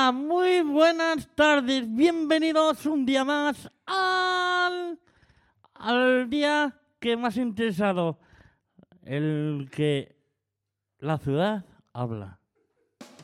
Muy buenas tardes, bienvenidos un día más al día que más ha interesado, el que la ciudad habla.